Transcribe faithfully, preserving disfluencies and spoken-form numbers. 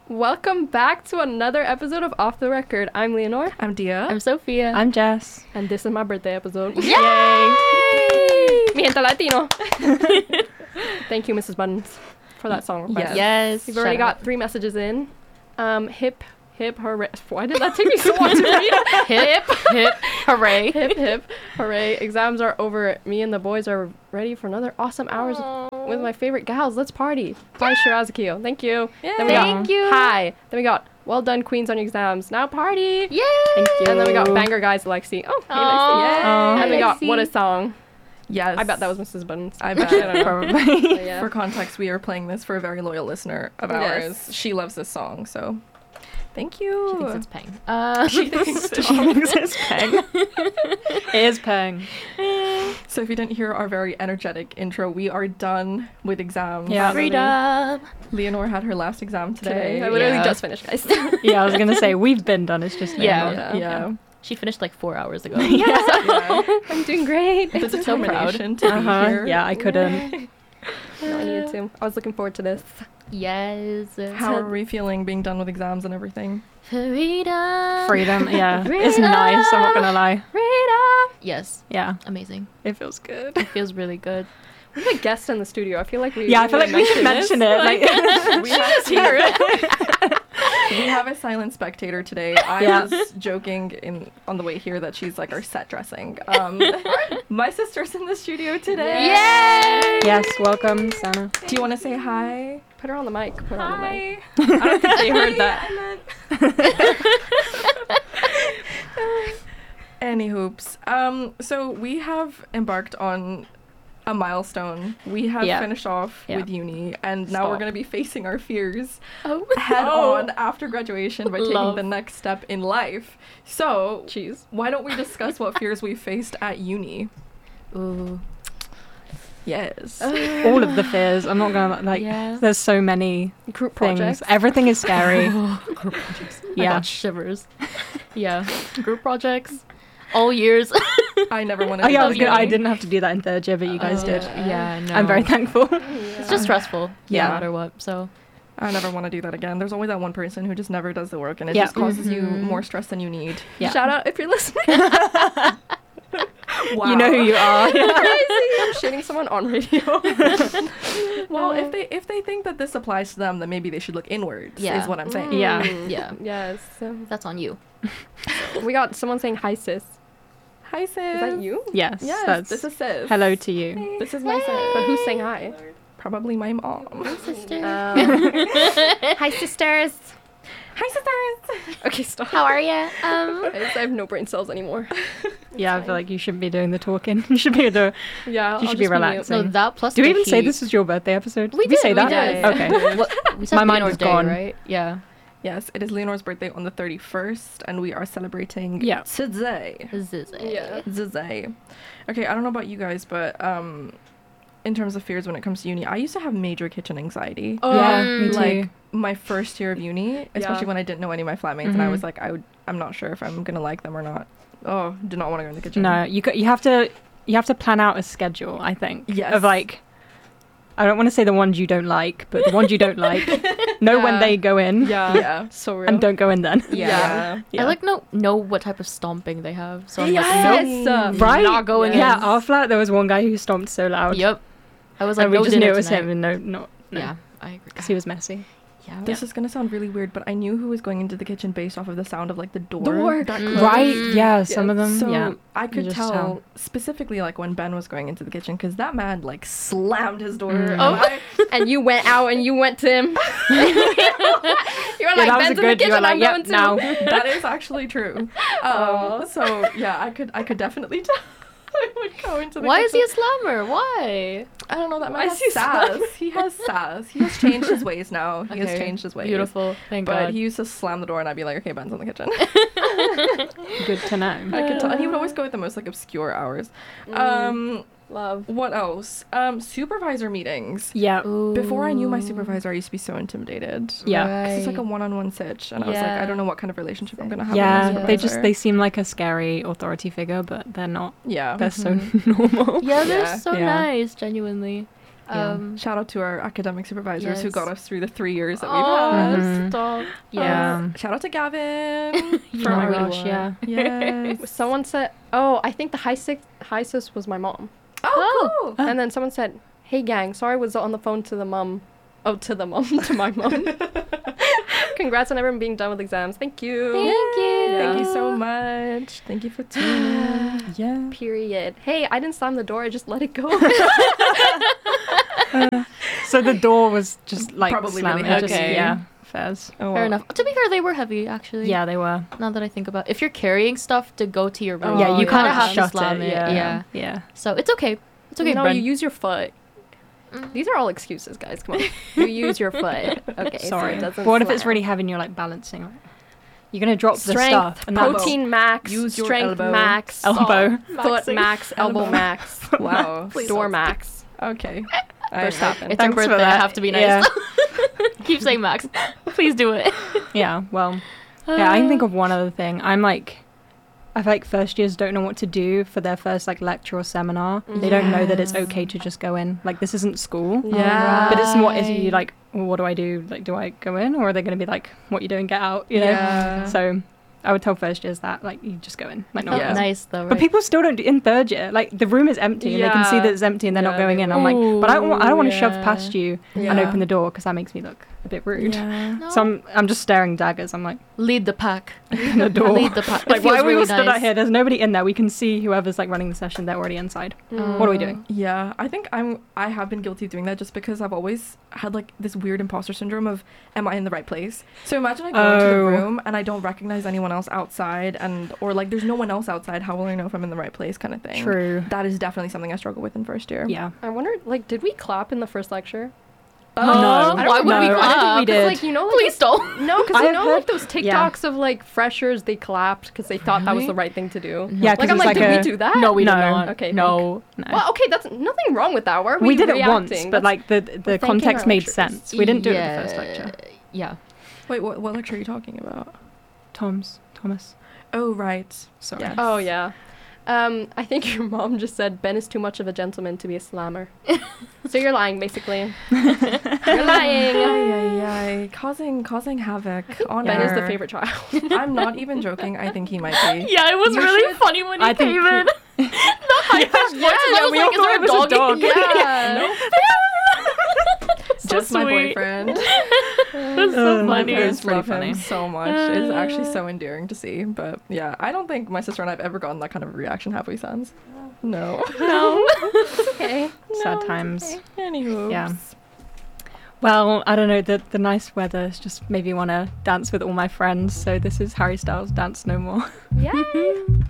Welcome back to another episode of Off the Record. I'm Leonore. I'm Dia. I'm Sophia. I'm Jess. And this is my birthday episode. Yay! Mi gente Latino. Thank you, Missus Buttons, for that song request. Yes. yes. We've already got three messages in. Um, hip, hip, hooray. Why did that take me so long to read? Hip, hip, hooray. Hip, hip, hooray. Exams are over. Me and the boys are ready for another awesome hours Aww. with my favorite gals. Let's party. Bye, Shirazakio. Thank you. Yay. Then we got, Thank you. Hi. Then we got, well done, queens, on your exams. Now party. Yay! Thank you. And then we got banger guys, Lexi. Oh, hey, Lexi. Aww. Yay. And we got Lexi. what a song. Yes. I bet that was Missus Buttons. I bet. I don't know. Probably. But yeah. For context, we are playing this for a very loyal listener of ours. Yes. She loves this song, so thank She you. thinks it's Pang. Uh, She thinks it's She thinks it's Pang. It is Pang. So if you didn't hear our very energetic intro, we are done with exams. Yeah. freedom. Leonore had her last exam today. Today. I literally Yeah. just finished, guys. Yeah, I was going to say, we've been done. It's just Yeah. Leonore. Yeah. She finished like four hours ago. Yeah. I'm doing great. The So proud. determination to Uh-huh. be here. Yeah, I couldn't. No, I needed to. I was looking forward to this. Yes. How are we feeling being done with exams and everything? Freedom. Freedom, yeah. It's Freedom. nice, I'm not going to lie. Freedom! Yes. Yeah, Amazing. it feels good. It feels really good. We have a guest in the studio. I feel like we Yeah, I feel like we should mention mention this. it. Like, We have, Hear it. we have a silent spectator today. I Yeah. was joking in on the way here that she's like our set dressing. Um, my sister's in the studio today. Yay! yes, welcome, Sana. Do you want to say hi? Put her on the mic. Put her on the mic. Hi. I don't think they heard that. Any hoops. Um, so we have embarked on a milestone. We have Yeah. finished off Yeah. with uni, and now we're Stop. going to be facing our fears Oh. head Oh. on after graduation by taking Love. the next step in life. So, Jeez. why don't we discuss what fears we faced at uni? Ooh. Yes. All of the fears. I'm not going to, like, Yeah. there's so many Group things. projects. Everything is scary. Group projects. I Yeah. got shivers. Yeah. Group projects. All years. I never wanted Oh to yeah, I do was that gonna, I uni. didn't have to do that in third year, but you guys Oh, did. Yeah, no. I'm very thankful. It's just stressful. Yeah. No matter what. So. I never want to do that again. There's always that one person who just never does the work, and it Yeah. just causes you Mhm. more stress than you need. Yeah. Shout out if you're listening. Wow. You know who you are. I'm shitting someone on radio. Well, if they if they think that this applies to them, then maybe they should look inwards. Yeah. Is what I'm saying. Yeah. Mm. Yeah. Yes. So That's on you. we got someone saying hi, sis. Hi, sis. Is that you? Yes, Yes. that's This is sis. hello to you. This is my sis. But who's saying hi? Probably my mom. Sister. Um, hi, sisters. Hi, sisters. Okay, stop. How are you? Um. Guys, I have no brain cells anymore. Yeah, I feel like you shouldn't be doing the talking. You should be the. Yeah, You I'll should be just mute. relaxing. No, that plus. Do we the even say heat. this was your birthday episode? We did did. we say we that? did. Okay. What, we said My mind Leonore's is day, gone. right? Yeah. Yes, it is Leonore's birthday on the thirty-first, and we are celebrating Yeah. today. Zizzy. Yeah. Today. Okay, I don't know about you guys, but um, in terms of fears when it comes to uni, I used to have major kitchen anxiety. Oh, yeah, Um, me too. Like my first year of uni, especially Yeah. when I didn't know any of my flatmates, and I Mhm. was like, I would, I'm not sure if I'm gonna like them or not. Oh, do not want to go in the kitchen. no, you got, you have to you have to plan out a schedule. I think. Yes. Of like, I don't want to say the ones you don't like, but the ones you don't like, know when Yeah. they go in. Yeah. Yeah. So real. And don't go in then. Yeah. Yeah. I like know know what type of stomping they have. So I'm Yes. like, nope. Uh, Right? Not going Yeah, in. our flat there was one guy who stomped so loud. Yep. I was like, and we no just dinner knew it was tonight. him, and no, not no. Yeah, I agree. Because he was messy. Yeah. This is gonna sound really weird, but I knew who was going into the kitchen based off of the sound of like the door. Door. that Mm. closed. Right? Mm. Yeah, some of them. So yeah. I could just tell, tell. specifically like when Ben was going into the kitchen, because that man like slammed his door. Mm. and Oh. I- And you went out and you went to him. you were like, Yeah, that was Ben's a in the good. You kitchen, were like, I'm yep, going to. now. that is actually true. Aw. Um, so yeah, I could I could definitely tell. I would go into the Why is he kitchen. a slammer? Why? I don't know. That Why man is has he sass. He has sass. He has changed his ways now. He has Okay. changed his ways. Beautiful. Thank But God. he used to slam the door, and I'd be like, "Okay, Ben's in the kitchen." Good to know. I could tell, and he would always go at the most like obscure hours. Mm. Um, Love. what else? Um, supervisor meetings. Yeah. Before I knew my Ooh. supervisor, I used to be so intimidated. Yeah. 'Cause it's like a Right. one-on-one sitch, and I was like, I Yeah. don't know what kind of relationship I'm gonna have. Yeah, with my they just supervisor. they seem like a scary authority figure, but they're not. yeah. They're Mhm. so normal. Yeah, they're Yeah. so Yeah. nice, genuinely. Yeah. Um, Shout out to our academic supervisors who Yes. got us through the three years that we've oh, had. Mhm. stop. Yeah. Uh, shout out to Gavin. You Oh my really gosh, were. yeah. Yes. Someone said, "Oh, I think the high sis, high sis was my mom." Oh, cool. And then someone said, "Hey gang, sorry I was on the phone to the mum." Oh, to the mum, to my mum. Congrats on everyone being done with exams. Thank you. Thank you. Thank you so much. Thank you for tuning in. Yeah. Period. Hey, I didn't slam the door. I just let it go. So the door was just like Probably slamming. really It just- heavy. yeah. Fairs. Oh, Fair wow. enough. To be fair, they were heavy actually. Yeah, they were. Now that I think about, if you're carrying stuff to go to your room, Oh, yeah, you yeah. can't kinda have to shut slam it. it, Yeah. yeah. Yeah. So it's okay. It's okay. no, Bren. you use your foot. Mm. These are all excuses, guys. Come on. You use your foot. Okay. So Sorry. it doesn't But what if it's slam. really heavy and you're like balancing? Like, you're gonna drop the Strength, stuff and that protein max, Use your strength elbow. max, Elbow. foot max, elbow Elbow. max, Wow. door max. Okay. First I- happen. It's our Thanks for birthday. I that. have to be nice. Yeah. Keep saying Max. Please do it. Yeah. Well. Yeah, I can think of one other thing. I'm like, I feel like first years don't know what to do for their first like lecture or seminar. They don't know that it's Yes. okay to just go in. Like this isn't school. Yeah. But it's more is you Right. like, well, what do I do? Like, do I go in or are they going to be like, what you doing? Get out. You know. Yeah. So I would tell first years that like you just go in. Like not. Yeah. Nice though. Right? But people still don't do in third year. Like the room is empty and they can see Yeah. that it's empty and they're not Yeah, going they in. I'm like, but I don't, wa- I don't want to shove yeah. past you and Yeah. open the door because that makes me look a bit rude. Yeah. No. So I'm, I'm just staring daggers. I'm like, Lead the pack. in the door. Lead the pack. Like, It why feels are we all really stood out nice. here? There's nobody in there. We can see whoever's like running the session. They're already inside. Mm. What are we doing? Yeah, I think I'm. I have been guilty of doing that just because I've always had like this weird imposter syndrome of, am I in the right place? So imagine I go into the Oh. room and I don't recognize anyone else outside, and or like there's no one else outside. How will I know if I'm in the right place? Kind of thing. True. That is definitely something I struggle with in first year. Yeah. I wonder, like, did we clap in the first lecture? No. Uh, I Why don't would know. we I don't think clap? we did. It's like, you know, like, Please don't. no, because I you have know, like heard- those yeah. TikToks of like freshers, they clapped because they thought that was Really? the right thing to do. Yeah, Like, because I'm it's like, like did a we do that? No, we No. did not. Okay, no. No. Well, okay, that's nothing wrong with that. Why are we, we did it reacting? once, but That's- like the the thanking context our made lecturers. sense. We didn't do it in Yeah. the first lecture. Yeah. Wait, what what lecture are you talking about? Tom's Thomas. Oh right. Sorry. Yes. Oh yeah. Um, I think your mom just said Ben is too much of a gentleman to be a slammer. So you're lying, basically. You're lying. Ay, ay, ay. Causing causing havoc on Ben is the air. favorite child. I'm not even joking. I think he might be. Yeah, it was You really should- funny when he I think came he- in. the high pitched voices. yeah, I was we like, all is thought there it was a a dog? dog. Yeah. So Just my sweet. boyfriend. That's so Uh, My funny. parents It's pretty love funny. him so much. It's actually so endearing to see. But yeah, I don't think my sister and I have ever gotten that kind of reaction. Have we, sons? No. No. Okay. Sad No, times. it's okay. Anywho. Yeah. Well, I don't know. The the nice weather has just made me want to dance with all my friends. So this is Harry Styles' "Dance No More." Yay.